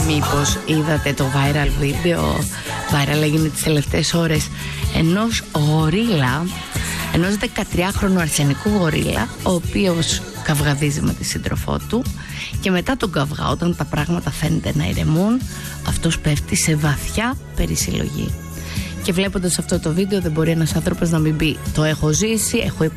Μήπως είδατε το viral βίντεο, viral έγινε τις τελευταίες ώρες, ενός γορίλα, ενός 13χρονου αρσενικού γορίλα, ο οποίος καυγαδίζει με τη σύντροφό του και μετά τον καυγά, όταν τα πράγματα φαίνεται να ηρεμούν, αυτός πέφτει σε βαθιά περισυλλογή. Και βλέποντας αυτό το βίντεο δεν μπορεί ένας άνθρωπος να μην πει: το έχω ζήσει, έχω